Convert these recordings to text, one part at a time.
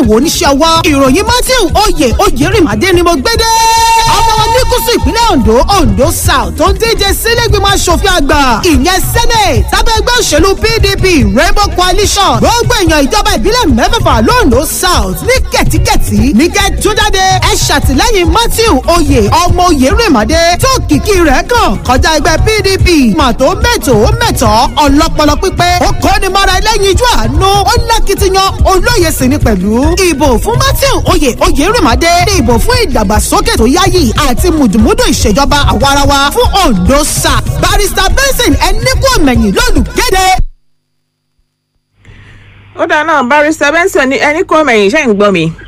oníṣòwò oníṣẹ́ ọwọ́. Ìròyìn Matthew Oyèrìmádé ni mo gbé dé. Ọmọ wọn ní gúúsù ìpínlẹ̀ Ondo South tó ń díje sílé ìgbìmọ̀ aṣòfin àgbà. Ìyẹn Senate tábẹ́ ẹgbẹ́ òṣèlú PDP Rainbow Coalition. Gbogbo èèyàn ìjọba ìbílẹ̀ mẹ́fẹ̀fà l'Ondo South ní kẹ̀tíkẹ̀tí ní kẹ́ tó jáde. Ẹ ṣàtìlẹ́yìn Matthew ọmọ Oyèrìmádé tó kìkì rẹ̀ kàn kọjá ẹgbẹ́ PDP. Màtó mẹ́tọ̀ ọlọ́pọlọ pípé. Ó kọ́ni mọ́ra ẹlẹ́yin ijó àánú. Ó lákìtìyàn olóye sì ni pẹ̀lú. Ìbò fún Matthew Oyèrìmádé ní ìbò fún ìdàgbàsókè tó yáyì àti mùdùmúdù ìṣèjọba àwarawa fún Ondo South. Barrister Benson Ẹnikúọ̀mẹ̀yìn lólùkéde. Ó dáná Barrister Benson ní Ẹnikúọ̀mẹ̀yìn ṣe ń gbọ́ mi.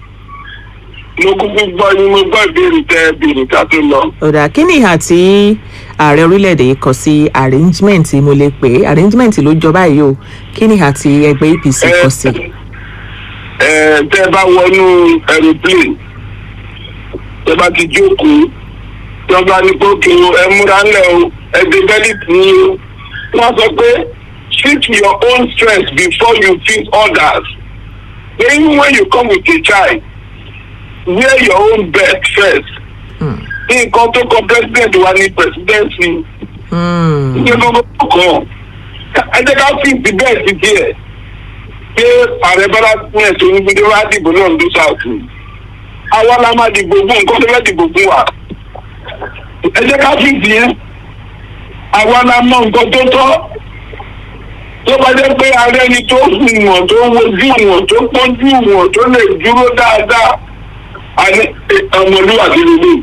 Mo kúkú gbọ́ ni mo gbọ́ ìbéèrè tẹ béèrè ká tó lọ. Ọ̀dà kí ni ìhà tí ààrẹ orílẹ̀-èdè yìí kọ sí arrangement mo lè pè é arrangement ló jọba yìí o kí ni ìhà tí ẹgbẹ́ APC kọ sí. Tẹ́ bá wọnú aeroplane tẹ́ bá ti jókòó tí wọ́n bá ní kókè ẹ múra ńlẹ̀ o ẹgbẹ́ bẹ́líìtì ni o wọ́n sọ pé fix your own strength before you fix others. Even when you come with a child wear your own best first. Nǹkan tó kọ president wa ní presidency. Ìyẹn ló kọ́ ẹ jẹ́ ká fix the best díẹ̀ pé ààrẹ bọ́lá fún ẹ̀sùn onígbìdé wá dìbò náà ló ṣàtù. Àwa la máa dìbò fún nǹkan tó fẹ́ dìbò fún wa. Ẹ jẹ́ ká fix yẹn. Àwa la mọ nǹkan tó tọ́. Tó bá jẹ́ pé ààrẹ ni tó hùn wọ̀n tó wojú wọ̀n tó pọ́njú wọ̀n tó lè dúró dáadáa. Ọmọlúwàbí lélẹ̀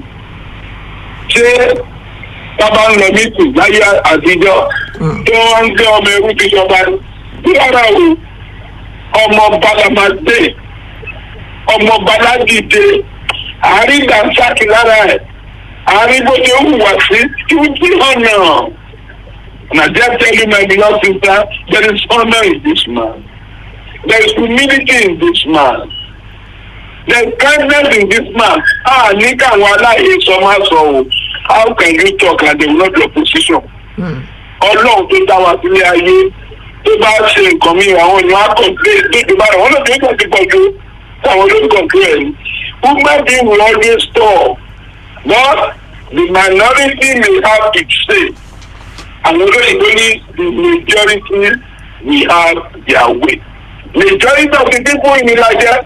ṣé bàbá ń lọ mítì láyé àtijọ́ tó wọ́n ń gbé ọmọ ẹrú ti sọba ní ara o ọmọ balamade ọmọ baládìde àrídànsákì lára ẹ̀ àríbóde hùwà sí tí ọ̀nà Nàìjíríà tell you my beloved sister there is honor in this man there is humility in this man. There's kindness in this man. Ní káwọn aláìyé sọ máa sọ o. How can you talk and they will not be opposition? Ọlọ́run tó dá wa sílé ayé tó bá ṣe nǹkan mi àwọn ènìyàn á complain tó ti bá rẹ̀ wọ́n náà tó ń tẹ̀sí pọ̀jù àwọn ló ń complain. Human being will always talk but the minority may have its say. Àwọn olóyìnbó ní the majority will have their way. Majority of the people in Nigeria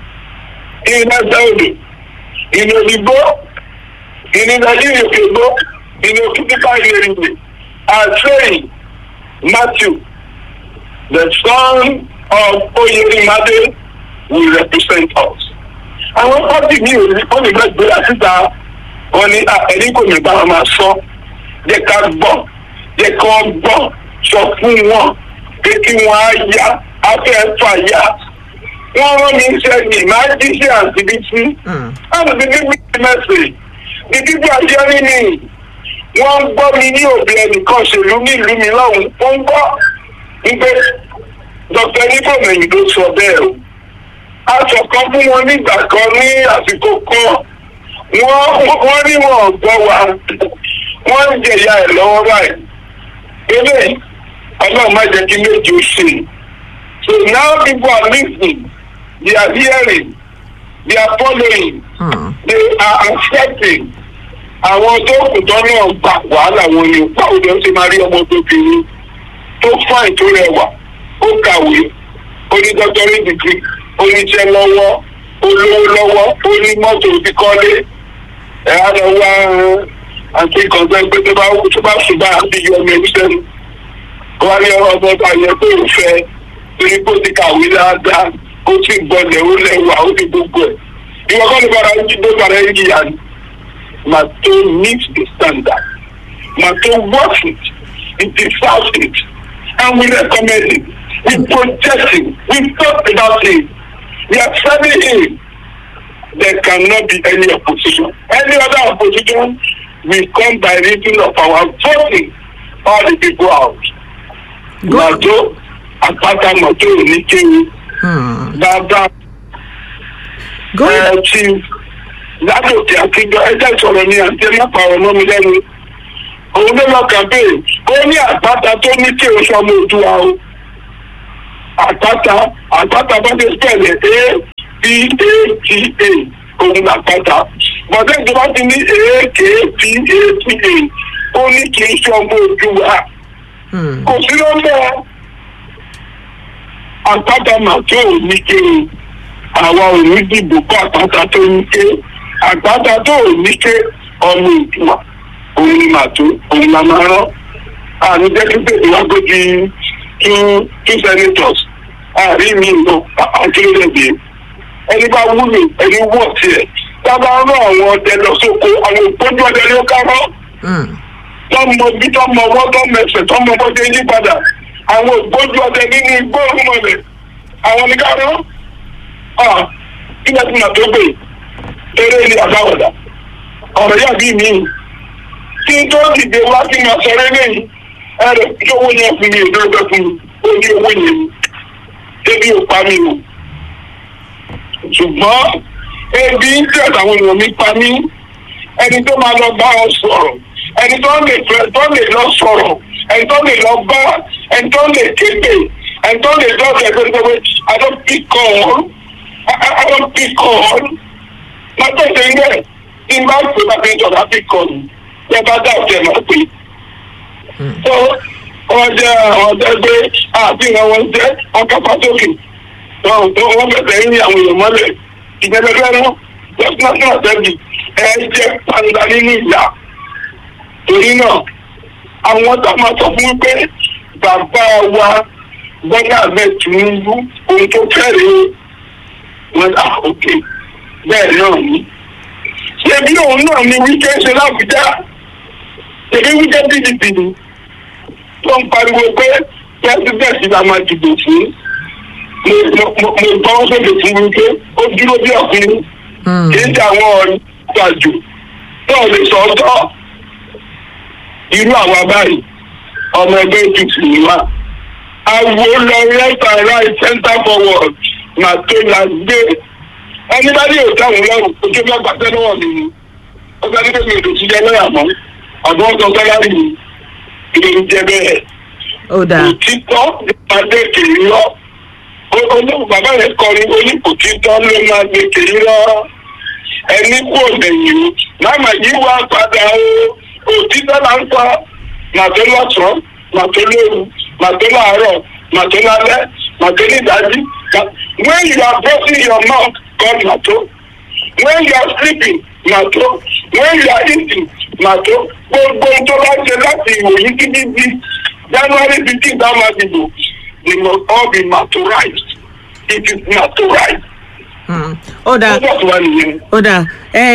in Saudi, in Oyibo, in Nigeria, in Okitipa Ilerinde, are saying Matthew, the son of Oyèrìmádé, will represent us. Àwọn pọ́ọ̀tì mi ò ní bá gbé àtìta wọn ní ẹni kò ní bá wọn máa sọ jẹ́ ká gbọ́ jẹ́ ká gbọ́ sọ fún wọn pé kí wọ́n á yá afẹ́ fà yá. Wọ́n rán mi iṣẹ́ ní máa jíṣẹ́ àtibítí. Láti fi níbi mẹ́sì. Ní bíbí àjẹ́rí ni wọ́n ń gbọ́ mi ní òbí ẹnìkan ṣèlú nílùú mi lọ́hùn. Wọ́n ń gbọ́ wípé Dr. Ẹnikúọ̀mẹ̀yìn ló sọ bẹ́ẹ̀ o. A sọ kan fún wọn nígbà kan ní àsìkò kan. Wọ́n ní wọn gbọ́ wa. Wọ́n ń jẹ̀yà ẹ̀ lọ́wọ́ báyìí. Eléyìí, Ọlọ́run má jẹ́ kí méjì ó ṣe. So now people are listening. They are hearing, they are following, they are accepting. Àwọn tó kù tán náà gbà wàhálà wọn ni báwo ni ó ṣe máa rí ọmọ tó kiri tó fáìn tó rẹwà ó kàwé ó ní doctorate degree ó ní iṣẹ́ lọ́wọ́ ó lówó lọ́wọ́ ó ní mọ́tò ti kọ́lé ẹ̀ á lọ wá àti kọ̀ọ̀tàn pé tó bá ṣùgbọ́n àti yọ ọmọ ẹ̀mí sẹ́nu wọ́n ní ọmọ ọba yẹn tó ń fẹ́ torí kó ti kàwé dáadáa ó ti gbọ́dọ̀ ó lẹ́wà ó ti gbogbo ẹ̀ ìwọ kọ́ ni bára yín tó bára yín yíya ni mà tó meet the standard mà tó worth it it deserves it and we recommend it we protect it we talk about it we are serving him there cannot be any opposition any other opposition will come by reason of our voting all the people out. Màtó àpáta màtó oníkéwu dáadáa chief ládòkè àtijọ́ ẹjẹ́ ìsọ̀rọ̀ ni àti ẹ̀mọ́pà ọ̀nà mi lẹ́nu òun ló lọ campaign ó ní àpáta tó ní kí o sọmọ Oòduà o àpáta bá dé pẹ̀lẹ́ òun làpáta bọ̀dé ìjọba ti ní AKPATA ó ní kì í ṣe ọmọ ojú wa kò sí lọ́mọ àpáta màtó ò ní ké àwa ò ní dìbò kó àpáta tó ní ké àpáta tó ò ní ké ọmọ ìjọba òun ni màtó òun la máa rán àmì jẹ́ kí pèsè wá gbé di two senators àárín mi lọ àkérèdè ẹni bá wúlò ẹni wọ̀ tiẹ̀ tábà rán àwọn ọdẹ lọ sóko àwọn òpójú ọdẹ ló ká rán tọmọ bí tọmọ ọwọ́ tọmọ ẹsẹ̀ tọmọ ọmọdé yí padà àwọn òpójú ọdẹ nínú igbó ọmọdé àwọn ní ká rán kí ló ti mà tó gbé eré ní àbáwọ̀dà ọ̀rọ̀ yàbí mi kí n tó dìde wá kí n máa sọ eré lẹ́yìn ẹ̀rọ owó yẹn fún mi ìdúró fún mi ó ní owó yẹn ebi ò pa mí o ṣùgbọ́n ebi ń tẹ̀ àwọn èèyàn mi pa mí ẹni tó máa lọ bá ọ sọ̀rọ̀ ẹni tó lè lọ sọ̀rọ̀ ẹni tó lè lọ bá ẹni tó lè kéde ẹni tó lè dọ́ọ̀dẹ̀ gbẹgbẹgbẹ I don't pick on látọ̀ ṣe ń bẹ̀ tí n bá pè láti ìjọba pick on ẹ bá dá ọ̀tẹ̀ máa pè tó wọ́n jẹ́ àwọn ọ̀dẹ́gbẹ́ àfihàn wọn jẹ́ ọkàpá sókè wọ́n bẹ̀rẹ̀ ní àwọn èèyàn mọ́lẹ̀ ìgbẹ́lẹ́gbẹ́ náà national assembly ẹ jẹ́ pàǹdà nínú ìyá torí náà àwọn tá a máa sọ fún pé bàbá wa Bọ́lá Ahmed Tinubu ohun tó kẹ́rẹ̀ẹ́ wọn òkè bẹ́ẹ̀ náà ní. ṣé bí òun náà ni Wike ṣe lábùjá ṣèbí Wike PDP ni tó ń pariwo pé pẹ́sidẹ̀ntì la máa dìbò fún mo gbọ́ sóde fún Wike ó dúró bí ọkùnrin kì í ṣe àwọn ọ̀rẹ́ gbàjò náà lè sọ ọ́tọ́ irú àwa báyìí ọmọ ẹgbẹ́ APC ni wá àwo lọ left and right center forward màá tó la gbé ẹni bá ní òòtá òun lọ́rùn ojú bá gbàtẹ́ lọ́wọ́ mi ni ó bá nígbà mi ò lè ti jẹ lọ́yà mọ́ àbọ̀ ọ̀sán sálárì mi kí ló ń jẹ bẹ́ẹ̀. òtítọ́ máa dé kiri lọ olóògùn bàbá rẹ̀ kọrin oníkòtítọ́ ló máa dé kiri lọ ẹni kú òdẹ̀yìn o máma yìí wá padà o òtítọ́ là ń sọ màtó lọ́sàn-án màtó lóru màtó láàárọ̀ màtó lálẹ́ màtó nídàájí. When you are brushing your mouth, God mato. When you are sleeping, mato. When you are eating, mato. Gbogbo tó bá ṣe láti ìwòyí títí di January 15 dáhùn àdìbò, they must all be maturized. It is maturized. Ó dà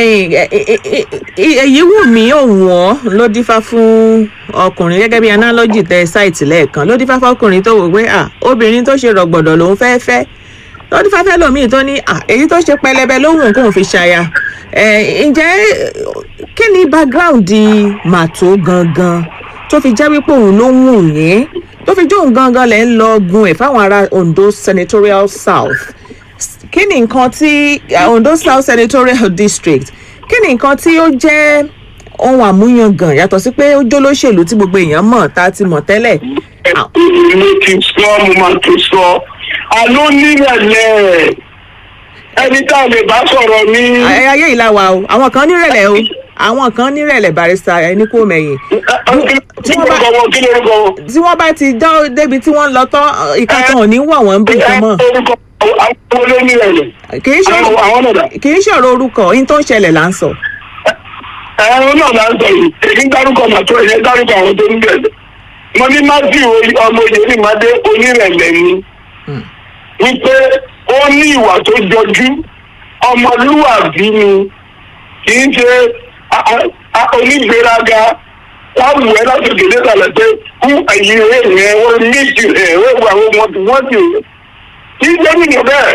èyí wù mí òwò ló dífá fún ọkùnrin gẹ́gẹ́ bí analogy tẹ ṣáìtì lẹ́ẹ̀kan ló dífá fún ọkùnrin tó wò pé obìnrin tó ṣe rọ̀gbọ̀dọ̀ lòun fẹ́ ló dífá fẹ́ lòmíì tó ní èyí tó ṣe pẹlẹbẹ lóhùn kóun fi ṣaya ǹjẹ́ kí ni background Màtó gangan tó fi jẹ́ wípé òun ló ń wù yín tó fi jóun gangan lẹ́ ń lọ gun ẹ̀ fáwọn ará Ondo Senatorial South kí ni nǹkan tí Ondo South Senatorial District kí ni nǹkan tí ó jẹ́ ohun àmúyangàn yàtọ̀ sí pé ó jó lóṣèlú tí gbogbo èèyàn mọ̀ tá a ti mọ̀ tẹ́lẹ̀. mo ti sọ mo máa tó sọ àló nírẹ̀lẹ̀ ẹni tá a lè bá sọ̀rọ̀ ní. ayé yìí la wà o àwọn kan nírẹ̀lẹ̀ o àwọn kan nírẹ̀lẹ̀ Barrister ẹni kó mẹ̀yìn. tí wọ́n bá ti débi tí wọ́n lọ tán ìkankan ò ní wọ̀ wọ́n bí nǹkan mọ́. àwọn olóyún rẹ̀ kì í ṣọ̀rọ̀ orúkọ yín tó ń ṣẹlẹ̀ là ń sọ. ẹ̀rọ náà là ń sọ yìí èyí dárúkọ Màtó ẹ̀yẹ dárúkọ àwọn tó ń bẹ̀rẹ̀ mo ní Matthew ọmọ Oyèdìmádé onírẹ̀lẹ̀ ni wípé ó ní ìwà tó jọjú ọmọlúwàbí ni kì í ṣe onígbéraga wọ́n wù ẹ́ láti gèdè sàlẹ̀ pé kú ẹ̀yìn rẹ̀ wọ́n ní ìjìnlẹ̀ wọ́n wù àwọn wọ́n ti kì í jẹ́ nìyẹn bẹ́ẹ̀.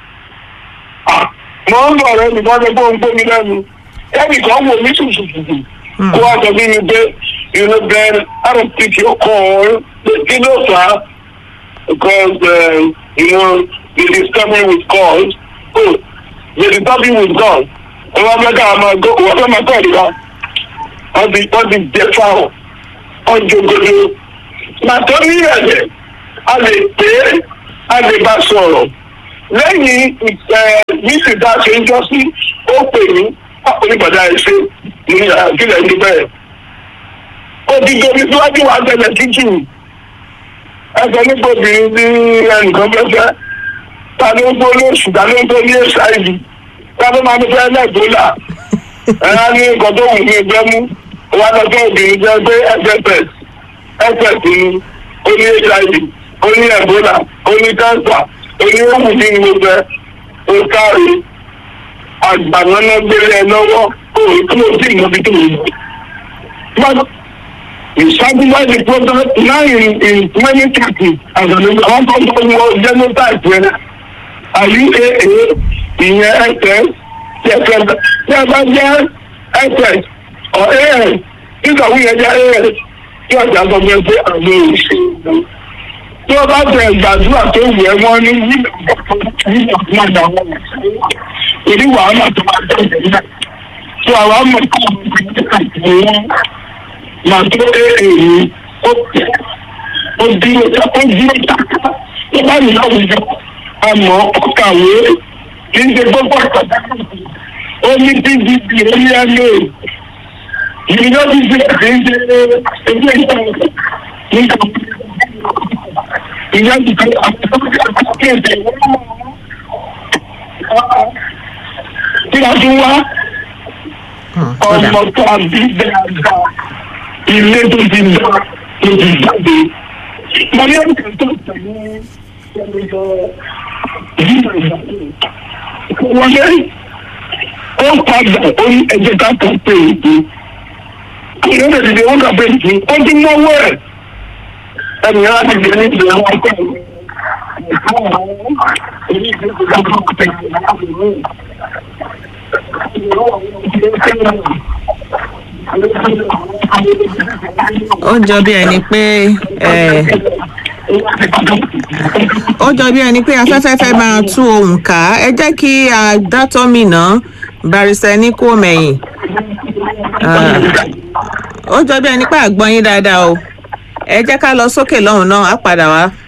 Mọ̀ ń bọ̀ rẹ̀ nìkan tó gbóhùn gbómi lẹ́nu. Ẹnì kan wò mí ṣùṣùṣùṣù. Kó wá sọ bí mi pé Ben, I don't pick your call. Kí ló fà á? Because they disturb me with calls. Oh, they disturb me with calls. Wọ́n fẹ́ ká máa gbọ́ wọ́n fẹ́ máa kọ́ ìdíwá. Wọ́n ti jẹ fáwọn. Wọ́n jogodo. Màtó ní ẹ̀jẹ̀, a lè pè é, a lè bá sọ̀rọ̀. lẹ́yìn níṣẹ́ tá a ṣe ń jọ sí ó pè mí onígbàdá ẹ̀ṣẹ́ ní ìkílẹ̀ ní bẹ́ẹ̀. ó ti gbé mi síwájú wa tẹ̀lé títì ẹgbẹ́ nípa obìnrin ní ẹnìkan fẹ́fẹ́ ta ló ń gbó lóṣù ta ló ń gbó ní hiv ta ló máa ń fẹ́ lẹ́gbọ́là ẹ̀rá ní nǹkan tó wù mí ẹgbẹ́ mú wà lọ́jọ́ obìnrin jẹ́ pé fs ni ó ní hiv ó ní ebola ó ní cancer ó ní òwú ní gbogbo ẹ̀ ó kárí àgbàmọ́ná gbélé ẹ lọ́wọ́ òun tí mo sì mọ bí tó wù. Ìṣàkóso the product now in 2030 as an àwọn tó ń bọ̀ wọ genotype rẹ̀ àyùaa ìyẹn ss tí ẹ bá jẹ́ ss or as nígbà wíyẹn jẹ́ as tí ọjà sọ pé pé àwọn òṣèlú tí wọ́n bá tẹ̀ gbàdúrà tó wù ẹ́ wọ́n ní yíyọ̀ máa dà wọ́n ìdí wàhálà tó máa tẹ̀ ẹ̀ tí àwọn ọmọ ìkọ́ wọn máa tó èyí ó dúró dáká tó bá ní láwùjọ àmọ́ ọkàwé kì í ṣe gbogbo àtàkùn ó ní pdp ó ní ẹlò yunifásitì kì í ṣe ẹgbẹ́ ìtàn nígbà ìyá ìtàn àti ẹ̀sẹ̀ tí a tún wá ọmọ tó a bí dáadáa ilé tó ti dá tó ti jáde mo ní ẹ̀ka tó tẹ̀lé wọlé ó padà ó ní ẹ̀jẹ̀ ká kàn pé èyí ìyẹn lè dìde wọ́n kà pé èyí ó ti mọ́wọ́ ẹ̀ ẹnìyàn á ti dìde ní ìdílé wọn kọ́ ó jọ bí ẹni pé afẹ́fẹ́ fẹ́ máa tú ohùn ká ẹ jẹ́ kí adátọ́mìnà barrister ní kó mẹ́yìn ó jọ bí ẹni pé àgbọ̀n yín dáadáa o ẹ jẹ́ ká lọ sókè lọ́hùn náà á padà wá.